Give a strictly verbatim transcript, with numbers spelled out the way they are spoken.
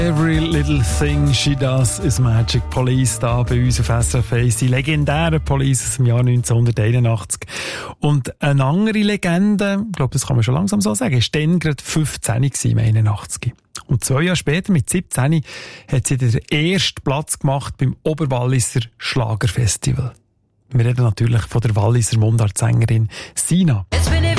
Every little thing she does is magic. Police da bei uns auf S R F eins. Die legendäre Police aus dem Jahr neunzehnhunderteinundachtzig. Und eine andere Legende, ich glaube, das kann man schon langsam so sagen, ist dann gerade fünfzehn im einundachtzig. Und zwei Jahre später, mit siebzehn, hat sie den ersten Platz gemacht beim Oberwalliser Schlagerfestival. Wir reden natürlich von der Walliser Mundartsängerin Sina. Jetzt bin ich